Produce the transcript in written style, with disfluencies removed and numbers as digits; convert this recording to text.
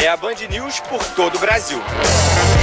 é a Band News por todo o Brasil.